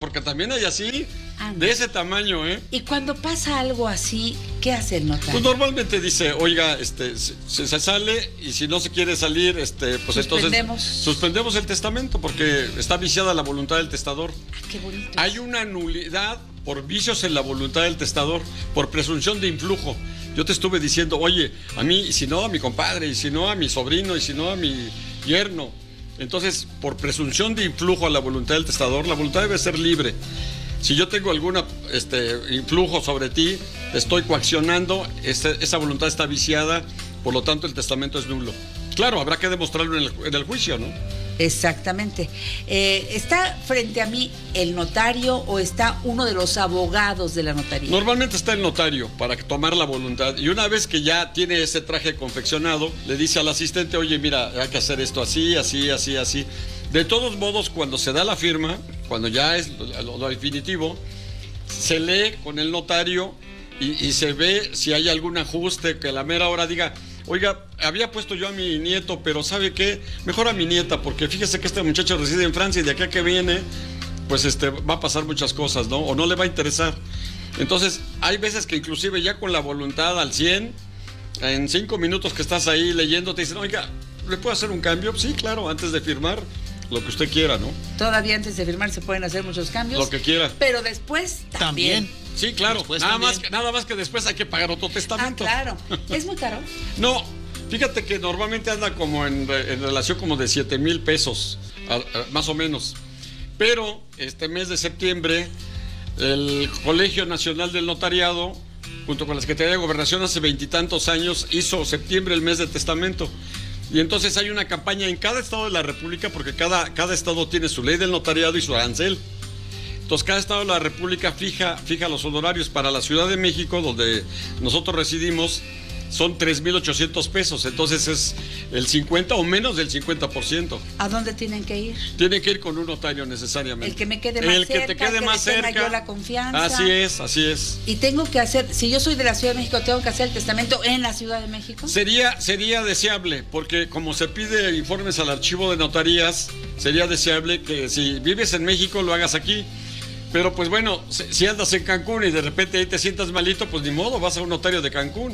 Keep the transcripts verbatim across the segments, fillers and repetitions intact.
porque también hay así, Anda. de ese tamaño, ¿eh? Y cuando pasa algo así, ¿qué hace el notario? Pues normalmente dice, oiga, este, se, se sale y si no se quiere salir, este, pues Suspendemos. entonces suspendemos el testamento porque está viciada la voluntad del testador. Ah, qué bonito. Hay una nulidad por vicios en la voluntad del testador, por presunción de influjo. Yo te estuve diciendo, oye, a mí, y si no a mi compadre, y si no a mi sobrino, y si no a mi yerno. Entonces, por presunción de influjo a la voluntad del testador, la voluntad debe ser libre. Si yo tengo algún este, influjo sobre ti, te estoy coaccionando, esa, esa voluntad está viciada, por lo tanto el testamento es nulo. Claro, habrá que demostrarlo en el, en el juicio, ¿no? Exactamente. Eh, ¿Está frente a mí el notario o está uno de los abogados de la notaría? Normalmente está el notario para tomar la voluntad. Y una vez que ya tiene ese traje confeccionado, le dice al asistente, oye, mira, hay que hacer esto así, así, así, así. De todos modos, cuando se da la firma, cuando ya es lo, lo definitivo, se lee con el notario y, y se ve si hay algún ajuste, que a la mera hora diga, oiga, había puesto yo a mi nieto, pero ¿sabe qué? Mejor a mi nieta, porque fíjese que este muchacho reside en Francia y de aquí a que viene, pues este, va a pasar muchas cosas, ¿no? O no le va a interesar. Entonces, hay veces que inclusive ya con la voluntad al cien, en cinco minutos que estás ahí leyendo, te dicen, oiga, ¿le puedo hacer un cambio? Sí, claro, antes de firmar, lo que usted quiera, ¿no? Todavía antes de firmar se pueden hacer muchos cambios. Lo que quiera. Pero después también. También. Sí, claro. Después Nada también. más, que, nada más que después hay que pagar otro Ah, testamento. claro. ¿Es muy caro? No, fíjate que normalmente anda como en, en relación como de siete mil pesos, a, a, más o menos. Pero este mes de septiembre, el Colegio Nacional del Notariado, junto con la Secretaría de Gobernación, hace veintitantos años, hizo septiembre el mes de testamento. Y entonces hay una campaña en cada estado de la República, porque cada, cada estado tiene su ley del notariado y su arancel. Entonces, cada estado de la República fija, fija los honorarios. Para la Ciudad de México, donde nosotros residimos, son tres mil ochocientos pesos. Entonces, es el cincuenta o menos del cincuenta por ciento. ¿A dónde tienen que ir? Tienen que ir con un notario necesariamente. El que me quede más el cerca, que te quede que más le tenga cerca. yo la confianza. Así es, así es. Y tengo que hacer, si yo soy de la Ciudad de México, tengo que hacer el testamento en la Ciudad de México. Sería, sería deseable, porque como se pide informes al archivo de notarías, sería deseable que si vives en México lo hagas aquí. Pero pues bueno, si andas en Cancún y de repente ahí te sientas malito, pues ni modo, vas a un notario de Cancún.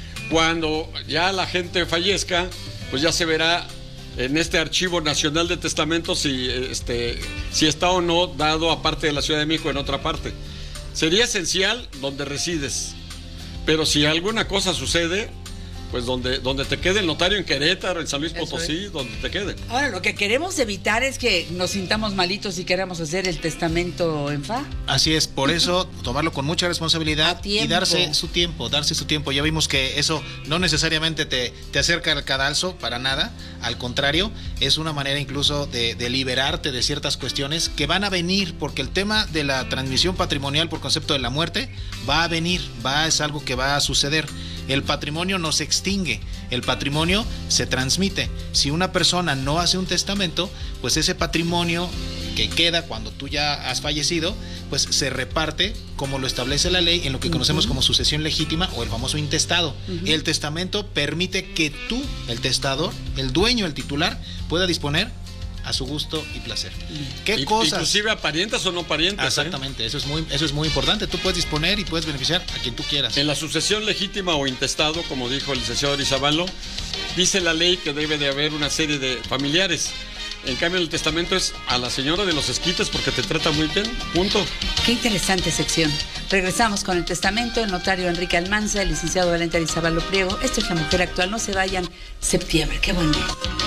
Cuando ya la gente fallezca, pues ya se verá en este Archivo Nacional de Testamentos si, este, si está o no dado aparte de la Ciudad de México en otra parte. Sería esencial donde resides, pero si alguna cosa sucede, pues donde, donde te quede el notario en Querétaro, en San Luis Potosí, donde te quede. Ahora, lo que queremos evitar es que nos sintamos malitos y queramos hacer el testamento en fa. Así es, por eso tomarlo con mucha responsabilidad A tiempo. y darse su tiempo, darse su tiempo. Ya vimos que eso no necesariamente te, te acerca al cadalso para nada, al contrario, es una manera incluso de, de liberarte de ciertas cuestiones que van a venir, porque el tema de la transmisión patrimonial por concepto de la muerte va a venir, va, es algo que va a suceder. El patrimonio no se extingue, el patrimonio se transmite. Si una persona no hace un testamento, pues ese patrimonio que queda cuando tú ya has fallecido, pues se reparte como lo establece la ley en lo que conocemos uh-huh. como sucesión legítima o el famoso intestado. Uh-huh. El testamento permite que tú, el testador, el dueño, el titular, pueda disponer a su gusto y placer. ¿Qué y, cosas? Inclusive a parientes o no parientes. Exactamente, ¿eh? eso es muy, eso es muy importante. Tú puedes disponer y puedes beneficiar a quien tú quieras. En la sucesión legítima o intestado, como dijo el licenciado Arizabalo, dice la ley que debe de haber una serie de familiares. En cambio, el testamento es a la señora de los esquites porque te trata muy bien, punto. Qué interesante sección. Regresamos con el testamento, el notario Enrique Almanza, el licenciado Valente Arizabalo Priego. Esto es La Mujer Actual, no se vayan, septiembre, qué buen día.